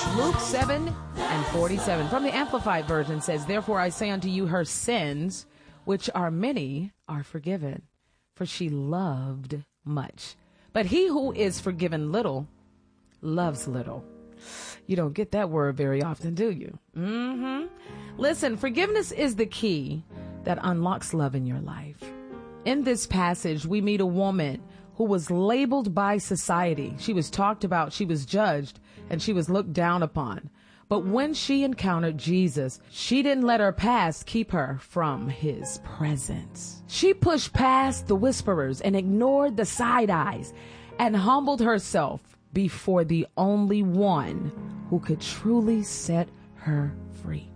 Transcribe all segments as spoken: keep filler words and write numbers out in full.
Luke seven and forty-seven from the Amplified Version says, "Therefore I say unto you, her sins, which are many, are forgiven, for she loved much. But he who is forgiven little, loves little." You don't get that word very often, do you? Mm-hmm. Listen, forgiveness is the key that unlocks love in your life. In this passage, we meet a woman who was labeled by society. She was talked about, she was judged, and she was looked down upon. But when she encountered Jesus, she didn't let her past keep her from his presence. She pushed past the whisperers and ignored the side eyes and humbled herself before the only one who could truly set her free.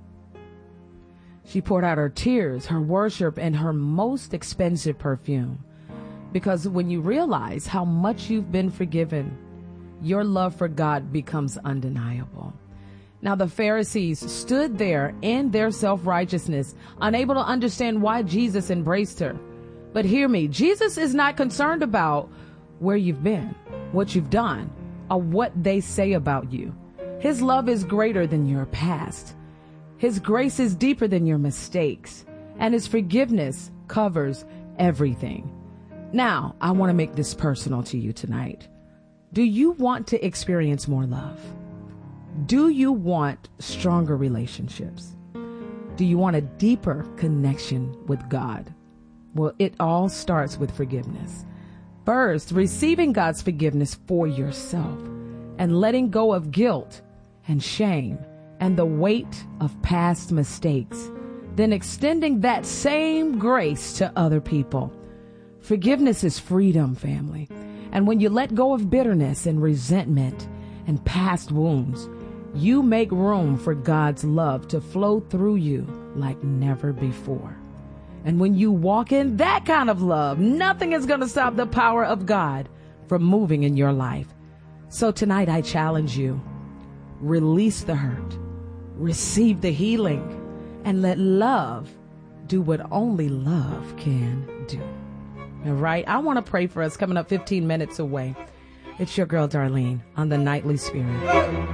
She poured out her tears, her worship, and her most expensive perfume. Because when you realize how much you've been forgiven, your love for God becomes undeniable. Now, the Pharisees stood there in their self-righteousness, unable to understand why Jesus embraced her. But hear me, Jesus is not concerned about where you've been, what you've done, or what they say about you. His love is greater than your past. His grace is deeper than your mistakes, and his forgiveness covers everything. Now, I want to make this personal to you tonight. Do you want to experience more love? Do you want stronger relationships? Do you want a deeper connection with God? Well, it all starts with forgiveness. First, receiving God's forgiveness for yourself and letting go of guilt and shame and the weight of past mistakes, then extending that same grace to other people. Forgiveness is freedom, family. And when you let go of bitterness and resentment and past wounds, you make room for God's love to flow through you like never before. And when you walk in that kind of love, nothing is going to stop the power of God from moving in your life. So tonight I challenge you, release the hurt, receive the healing, and let love do what only love can do. All right, I want to pray for us coming up fifteen minutes away. It's your girl, Darlene, on the Nightly Spirit.